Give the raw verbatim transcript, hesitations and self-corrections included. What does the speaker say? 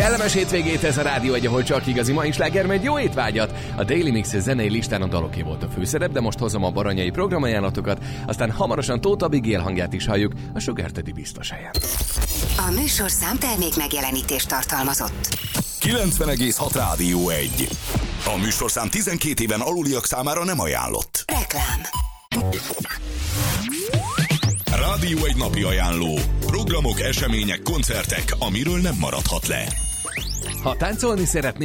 Kellemes hétvégét ez a Rádió egy, ahol csak igazi mai sláger, megy jó étvágyat. A Daily Mix zenei listán a Daloké volt a főszerep, de most hozom a baranyai programajánlatokat, aztán hamarosan Tóth Abigail hangját is halljuk a Sugar Daddy biztos helyen. A műsorszám termék megjelenítést tartalmazott. kilencven egész hat Rádió egy. A műsorszám tizenkét éven aluliak számára nem ajánlott. Reklám. Rádió egy napi ajánló. Programok, események, koncertek, amiről nem maradhat le. Ha táncolni szeretnél,